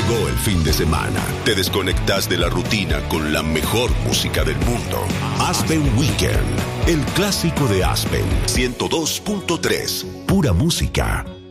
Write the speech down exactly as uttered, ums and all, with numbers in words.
Llegó el fin de semana. Te desconectas de la rutina con la mejor música del mundo. Aspen Weekend, el clásico de Aspen. ciento dos punto tres. Pura música.